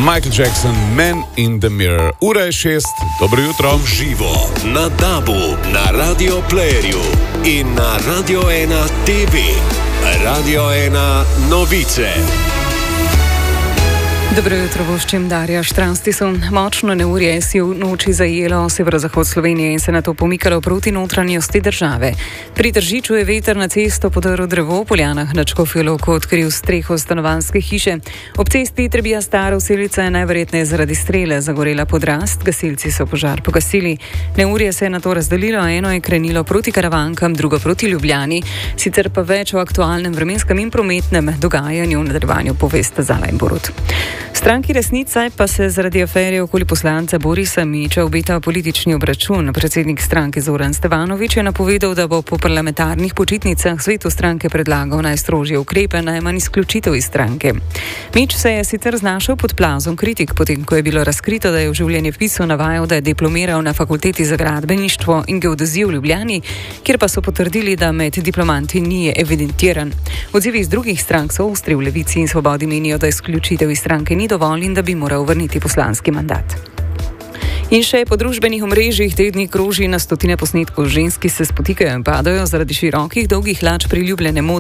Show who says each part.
Speaker 1: Michael Jackson, Man in the Mirror. Ura je 6, dobro jutro.
Speaker 2: Živo na DAB-u, na Radio Playerju in na Radio 1 TV. Radio 1 novice.
Speaker 3: Dobro jutro, voščim Darja Štranstisu. Močno neurje si v noči zajelo severozahod Slovenije in se nato pomikalo proti notranjosti države. Pri Tržiču je veter na cesto podrl drevo, v Poljanah nad Škofjo Loko odkril streho stanovanjske hiše. Ob cesti Trebija-Stara Vselica je najverjetneje zaradi strele zagorela podrast, gasilci so požar pogasili. Neurje se je nato razdelilo, eno je krenilo proti Karavankam, drugo proti Ljubljani, sicer pa več o aktualnem vremenskem in prometnem dogajanju v nadaljevanju povesta Zala in Borut. Stranki Resnica pa se zaradi afere okoli poslanca Borisa Miča obeta politični obračun. Predsednik stranke Zoran Stevanović je napovedal, da bo po parlamentarnih počitnicah svetu stranke predlagal najstrožje ukrepe, najmanj izključitev iz stranke. Mič se je sicer znašel pod plazom kritik, potem ko je bilo razkrito, da je v življenjepisu navajal, da je diplomiral na fakulteti za gradbeništvo in geodezijo v Ljubljani, kjer pa so potrdili, da med diplomanti ni evidentiran. Odzivi iz drugih strank so ostri. V Levici in Svobodi menijo, da izključitev iz stranke ni dovolj in da bi moral vrniti poslanski mandat. In še po družbenih omrežjih te dni kroži na stotine posnetkov žensk, ki se spotikajo in padajo zaradi širokih, dolgih hlač priljubljene modne